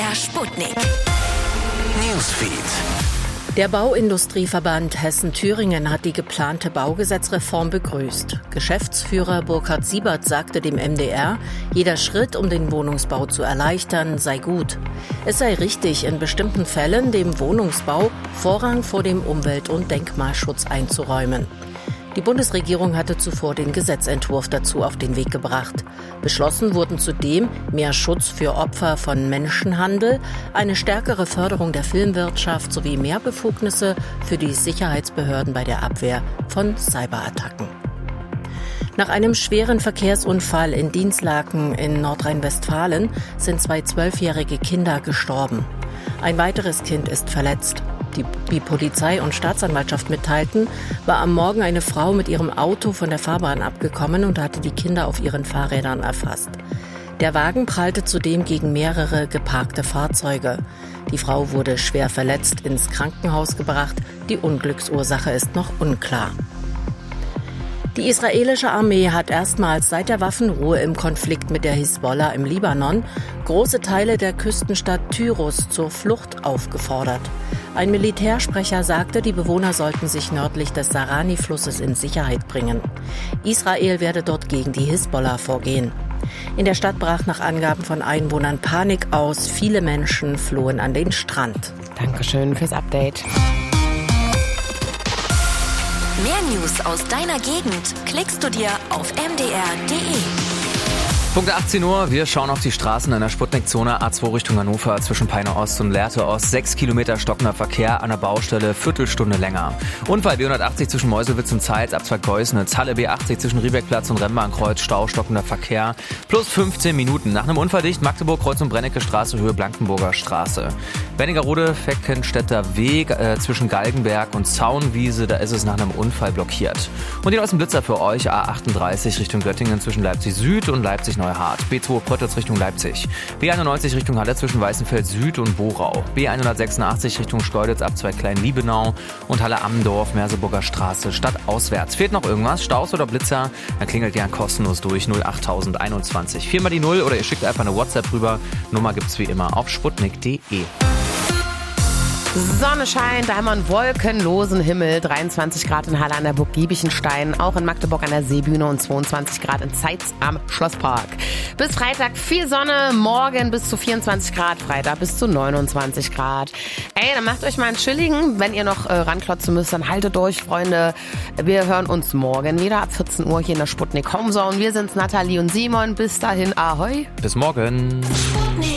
MDR Sputnik Newsfeed. Der Bauindustrieverband Hessen-Thüringen hat die geplante Baugesetzreform begrüßt. Geschäftsführer Burkhard Siebert sagte dem MDR, jeder Schritt, um den Wohnungsbau zu erleichtern, sei gut. Es sei richtig, in bestimmten Fällen dem Wohnungsbau Vorrang vor dem Umwelt- und Denkmalschutz einzuräumen. Die Bundesregierung hatte zuvor den Gesetzentwurf dazu auf den Weg gebracht. Beschlossen wurden zudem mehr Schutz für Opfer von Menschenhandel, eine stärkere Förderung der Filmwirtschaft sowie mehr Befugnisse für die Sicherheitsbehörden bei der Abwehr von Cyberattacken. Nach einem schweren Verkehrsunfall in Dinslaken in Nordrhein-Westfalen sind 2 12-jährige Kinder gestorben. Ein weiteres Kind ist verletzt. Wie Polizei und Staatsanwaltschaft mitteilten, war am Morgen eine Frau mit ihrem Auto von der Fahrbahn abgekommen und hatte die Kinder auf ihren Fahrrädern erfasst. Der Wagen prallte zudem gegen mehrere geparkte Fahrzeuge. Die Frau wurde schwer verletzt ins Krankenhaus gebracht. Die Unglücksursache ist noch unklar. Die israelische Armee hat erstmals seit der Waffenruhe im Konflikt mit der Hisbollah im Libanon große Teile der Küstenstadt Tyros zur Flucht aufgefordert. Ein Militärsprecher sagte, die Bewohner sollten sich nördlich des Sarani-Flusses in Sicherheit bringen. Israel werde dort gegen die Hisbollah vorgehen. In der Stadt brach nach Angaben von Einwohnern Panik aus. Viele Menschen flohen an den Strand. Dankeschön fürs Update. Mehr News aus deiner Gegend klickst du dir auf mdr.de. Punkt 18 Uhr, wir schauen auf die Straßen in der Sputnik-Zone A2 Richtung Hannover zwischen Peine Ost und Lehrte Ost. 6 Kilometer stockender Verkehr an der Baustelle, Viertelstunde länger. Unfall B180 zwischen Meuselwitz und Zeitz, Abzweig Geusnitz. Halle B80 zwischen Riebeckplatz und Remmbahnkreuz, Stau, stockender Verkehr. Plus 15 Minuten. Nach einem Unfall dicht Magdeburg, Kreuz und Brennecke Straße, Höhe Blankenburger Straße. Wernigerode, Feckenstädter Weg zwischen Galgenberg und Zaunwiese, da ist es nach einem Unfall blockiert. Und hier aus dem Blitzer für euch, A38 Richtung Göttingen zwischen Leipzig Süd und Leipzig Neuhardt. B2 Pröttitz Richtung Leipzig. B91 Richtung Halle zwischen Weißenfeld Süd und Borau. B186 Richtung Schkeuditz Abzweig Klein-Liebenau und Halle-Ammendorf, Merseburger Straße, stadtauswärts. Fehlt noch irgendwas? Staus oder Blitzer? Dann klingelt gern kostenlos durch 08021. 4 mal die 0 oder ihr schickt einfach eine WhatsApp rüber. Nummer gibt's wie immer auf sputnik.de. Sonne scheint, da haben wir einen wolkenlosen Himmel, 23 Grad in Halle an der Burg Giebichenstein, auch in Magdeburg an der Seebühne und 22 Grad in Zeitz am Schlosspark. Bis Freitag viel Sonne, morgen bis zu 24 Grad, Freitag bis zu 29 Grad. Ey, dann macht euch mal einen chilligen, wenn ihr noch ranklotzen müsst, dann haltet durch, Freunde. Wir hören uns morgen wieder ab 14 Uhr hier in der Sputnik Homezone. Wir sind's, Nathalie und Simon. Bis dahin, ahoi. Bis morgen.